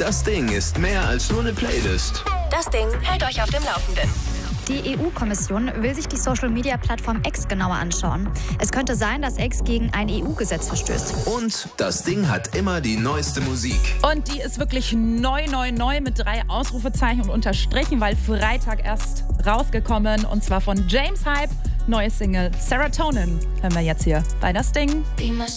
Das Ding ist mehr als nur eine Playlist. Das Ding hält euch auf dem Laufenden. Die EU-Kommission will sich die Social-Media-Plattform X genauer anschauen. Es könnte sein, dass X gegen ein EU-Gesetz verstößt. Und das Ding hat immer die neueste Musik. Und die ist wirklich neu mit 3 Ausrufezeichen und Unterstrichen, weil Freitag erst rausgekommen. Und zwar von James Hype, neue Single Serotonin. Hören wir jetzt hier bei Das Ding.